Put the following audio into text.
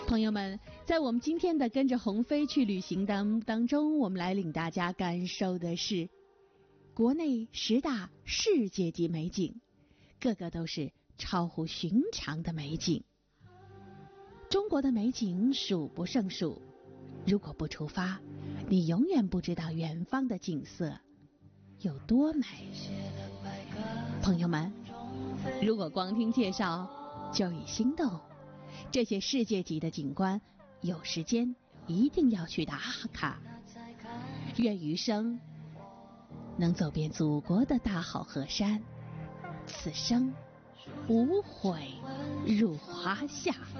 朋友们，在我们今天的跟着鸿飞去旅行当中，我们来领大家感受的是国内10大世界级美景，个个都是超乎寻常的美景。中国的美景数不胜数，如果不出发，你永远不知道远方的景色有多美。朋友们，如果光听介绍就已心动，这些世界级的景观，有时间一定要去打卡。愿余生能走遍祖国的大好河山，此生无悔入华夏。